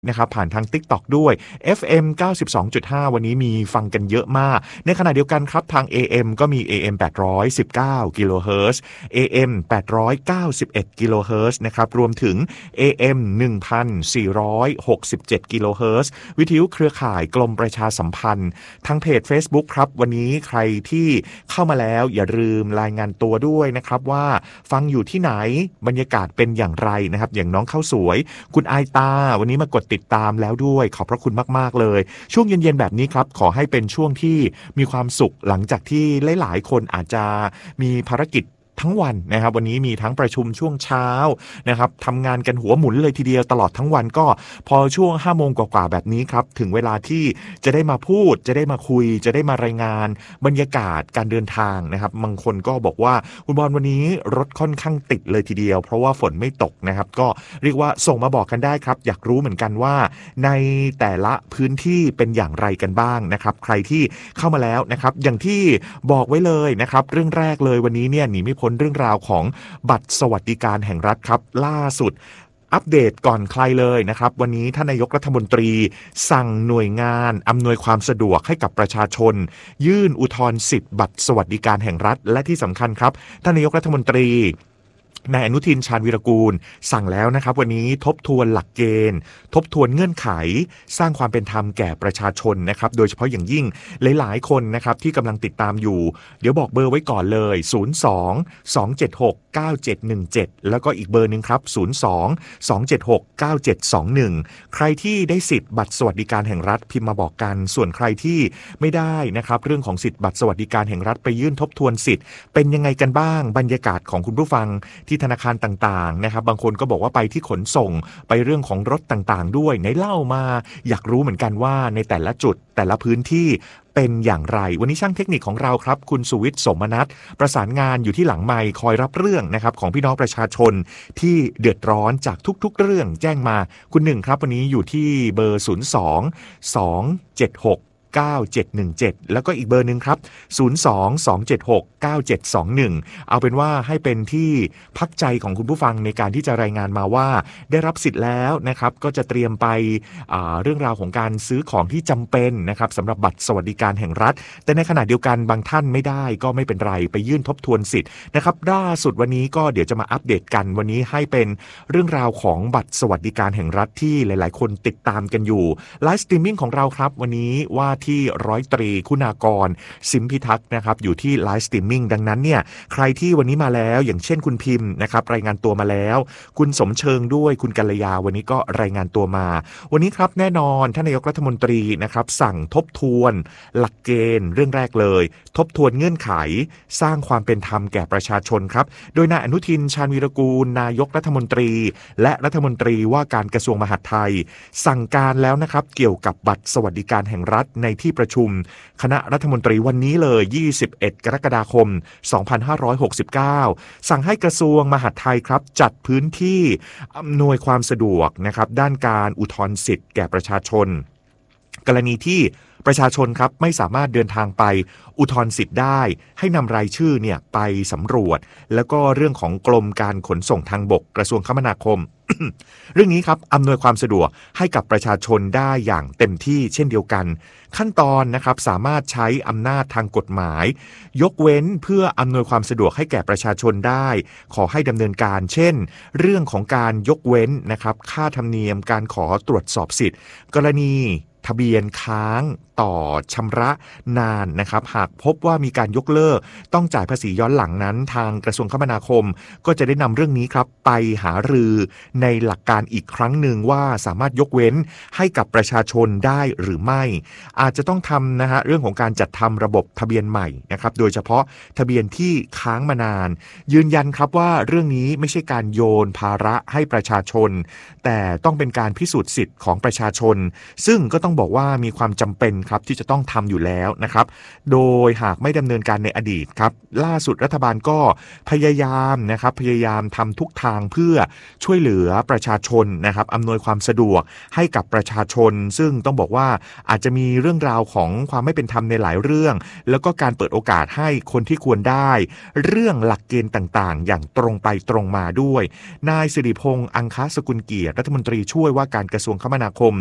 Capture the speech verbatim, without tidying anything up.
นะครับผ่านทาง TikTok ด้วย เอฟ เอ็ม เก้าสิบสองจุดห้า วันนี้มีฟังกันเยอะมากในขณะเดียวกันครับทาง เอ เอ็ม ก็มี เอ เอ็ม แปดร้อยสิบเก้ากิโลเฮิรตซ์ เอ เอ็ม แปดร้อยเก้าสิบเอ็ดกิโลเฮิรตซ์นะครับรวมถึง เอ เอ็ม หนึ่งพันสี่ร้อยหกสิบเจ็ดกิโลเฮิรตซ์วิทยุเครือข่ายกรมประชาสัมพันธ์ทางเพจ Facebook ครับวันนี้ใครที่เข้ามาแล้วอย่าลืมรายงานตัวด้วยนะครับว่าฟังอยู่ที่ไหนบรรยากาศเป็นอย่างไรนะครับอย่างน้องข้าวสวยคุณไอตาวันนี้มากดติดตามแล้วด้วยขอบพระคุณมากๆเลยช่วงเย็นๆแบบนี้ครับขอให้เป็นช่วงที่มีความสุขหลังจากที่หลายๆคนอาจจะมีภารกิจทั้งวันนะครับวันนี้มีทั้งประชุมช่วงเช้านะครับทำงานกันหัวหมุนเลยทีเดียวตลอดทั้งวันก็พอช่วงห้าโมงกว่าๆแบบนี้ครับถึงเวลาที่จะได้มาพูดจะได้มาคุยจะได้มารายงานบรรยากาศการเดินทางนะครับบางคนก็บอกว่าคุณบอลวันนี้รถค่อนข้างติดเลยทีเดียวเพราะว่าฝนไม่ตกนะครับก็เรียกว่าส่งมาบอกกันได้ครับอยากรู้เหมือนกันว่าในแต่ละพื้นที่เป็นอย่างไรกันบ้างนะครับใครที่เข้ามาแล้วนะครับอย่างที่บอกไว้เลยนะครับเรื่องแรกเลยวันนี้เนี่ยหนีไม่พ้นเรื่องราวของบัตรสวัสดิการแห่งรัฐครับล่าสุดอัปเดตก่อนใครเลยนะครับวันนี้ท่านนายกรัฐมนตรีสั่งหน่วยงานอำนวยความสะดวกให้กับประชาชนยื่นอุทธรณ์สิทธิ์บัตรสวัสดิการแห่งรัฐและที่สำคัญครับท่านนายกรัฐมนตรีนายอนุทินชาญวีรกูลสั่งแล้วนะครับวันนี้ทบทวนหลักเกณฑ์ทบทวนเงื่อนไขสร้างความเป็นธรรมแก่ประชาชนนะครับโดยเฉพาะอย่างยิ่งหลายๆคนนะครับที่กำลังติดตามอยู่เดี๋ยวบอกเบอร์ไว้ก่อนเลยศูนย์ สอง สอง เจ็ด หก เก้า เจ็ด หนึ่ง เจ็ดแล้วก็อีกเบอร์นึงครับศูนย์ สอง สอง เจ็ด หก เก้า เจ็ด สอง หนึ่งใครที่ได้สิทธิ์บัตรสวัสดิการแห่งรัฐพิมพ์มาบอกกันส่วนใครที่ไม่ได้นะครับเรื่องของสิทธิ์บัตรสวัสดิการแห่งรัฐไปยื่นทบทวนสิทธิ์เป็นยังไงกันบ้างบรรยากาศของคุณผู้ฟังที่ธนาคารต่างๆนะครับบางคนก็บอกว่าไปที่ขนส่งไปเรื่องของรถต่างๆด้วยไหนเล่ามาอยากรู้เหมือนกันว่าในแต่ละจุดแต่ละพื้นที่เป็นอย่างไรวันนี้ช่างเทคนิคของเราครับคุณสุวิทย์สมนัสประสานงานอยู่ที่หลังไมค์คอยรับเรื่องนะครับของพี่น้องประชาชนที่เดือดร้อนจากทุกๆเรื่องแจ้งมาคุณหนึ่งครับวันนี้อยู่ที่เบอร์ศูนย์ สอง สอง เจ็ด หก เก้า เจ็ด หนึ่ง เจ็ดแล้วก็อีกเบอร์นึงครับศูนย์ สอง สอง เจ็ด หก เก้า เจ็ด สอง หนึ่งเอาเป็นว่าให้เป็นที่พักใจของคุณผู้ฟังในการที่จะรายงานมาว่าได้รับสิทธิ์แล้วนะครับก็จะเตรียมไปเรื่องราวของการซื้อของที่จำเป็นนะครับสำหรับบัตรสวัสดิการแห่งรัฐแต่ในขณะเดียวกันบางท่านไม่ได้ก็ไม่เป็นไรไปยื่นทบทวนสิทธิ์นะครับล่าสุดวันนี้ก็เดี๋ยวจะมาอัปเดตกันวันนี้ให้เป็นเรื่องราวของบัตรสวัสดิการแห่งรัฐที่หลายๆคนติดตามกันอยู่ไลฟ์สตรีมมิ่งของเราครับวันนี้ว่าที่ร้อยตรีคุณากรสิมพิทักษ์นะครับอยู่ที่ไลฟ์สตรีมมิ่งดังนั้นเนี่ยใครที่วันนี้มาแล้วอย่างเช่นคุณพิมพ์นะครับรายงานตัวมาแล้วคุณสมเชิงด้วยคุณกัลยาวันนี้ก็รายงานตัวมาวันนี้ครับแน่นอนท่านนายกรัฐมนตรีนะครับสั่งทบทวนหลักเกณฑ์เรื่องแรกเลยทบทวนเงื่อนไขสร้างความเป็นธรรมแก่ประชาชนครับโดยนายอนุทินชาญวีรกูลนายกรัฐมนตรีและรัฐมนตรีว่าการกระทรวงมหาดไทยสั่งการแล้วนะครับเกี่ยวกับบัตรสวัสดิการแห่งรัฐในที่ประชุมคณะรัฐมนตรีวันนี้เลยยี่สิบเอ็ดกรกฎาคมสองพันห้าร้อยหกสิบเก้าสั่งให้กระทรวงมหาดไทยครับจัดพื้นที่อำนวยความสะดวกนะครับด้านการอุทธรณ์สิทธิ์แก่ประชาชนกรณีที่ประชาชนครับไม่สามารถเดินทางไปอุทธรณ์สิทธิ์ได้ให้นำรายชื่อเนี่ยไปสำรวจแล้วก็เรื่องของกรมการขนส่งทางบกกระทรวงคมนาคม เรื่องนี้ครับอำนวยความสะดวกให้กับประชาชนได้อย่างเต็มที่เช่นเดียวกันขั้นตอนนะครับสามารถใช้อำนาจทางกฎหมายยกเว้นเพื่ออำนวยความสะดวกให้แก่ประชาชนได้ขอให้ดำเนินการเช่นเรื่องของการยกเว้นนะครับค่าธรรมเนียมการขอตรวจสอบสิทธิ์กรณีทะเบียนค้างต่อชำระนานนะครับหากพบว่ามีการยกเลิกต้องจ่ายภาษีย้อนหลังนั้นทางกระทรวงคมนาคมก็จะได้นำเรื่องนี้ครับไปหารือในหลักการอีกครั้งหนึ่งว่าสามารถยกเว้นให้กับประชาชนได้หรือไม่อาจจะต้องทำนะฮะเรื่องของการจัดทำระบบทะเบียนใหม่นะครับโดยเฉพาะทะเบียนที่ค้างมานานยืนยันครับว่าเรื่องนี้ไม่ใช่การโยนภาระให้ประชาชนแต่ต้องเป็นการพิสูจน์สิทธิ์ของประชาชนซึ่งก็ต้องต้องบอกว่ามีความจำเป็นครับที่จะต้องทำอยู่แล้วนะครับโดยหากไม่ดำเนินการในอดีตครับล่าสุดรัฐบาลก็พยายามนะครับพยายามทำทุกทางเพื่อช่วยเหลือประชาชนนะครับอำนวยความสะดวกให้กับประชาชนซึ่งต้องบอกว่าอาจจะมีเรื่องราวของความไม่เป็นธรรมในหลายเรื่องแล้วก็การเปิดโอกาสให้คนที่ควรได้เรื่องหลักเกณฑ์ต่างๆอย่างตรงไปตรงมาด้วยนายสิริพงษ์อังคสกุลเกียรติรัฐมนตรีช่วยว่าการกระทรวงคมนาคม